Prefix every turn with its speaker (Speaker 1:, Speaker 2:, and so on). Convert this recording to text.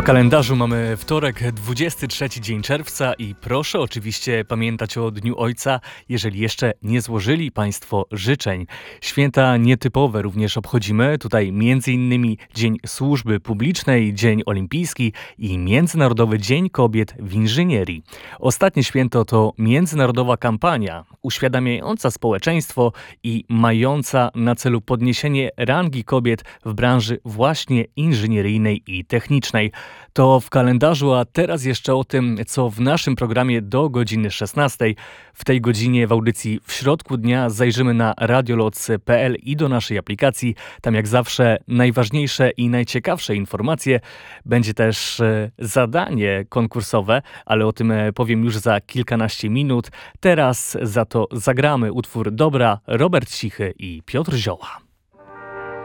Speaker 1: W kalendarzu mamy wtorek, 23 dzień czerwca i proszę oczywiście pamiętać o Dniu Ojca, jeżeli jeszcze nie złożyli Państwo życzeń. Święta nietypowe również obchodzimy. Tutaj m.in. Dzień Służby Publicznej, Dzień Olimpijski i Międzynarodowy Dzień Kobiet w Inżynierii. Ostatnie święto to międzynarodowa kampania uświadamiająca społeczeństwo i mająca na celu podniesienie rangi kobiet w branży właśnie inżynieryjnej i technicznej. To w kalendarzu, a teraz jeszcze o tym, co w naszym programie do godziny 16. W tej godzinie w audycji w środku dnia zajrzymy na radioloc.pl i do naszej aplikacji. Tam jak zawsze najważniejsze i najciekawsze informacje. Będzie też zadanie konkursowe, ale o tym powiem już za kilkanaście minut. Teraz za to zagramy utwór Dobra, Robert Cichy i Piotr Zioła.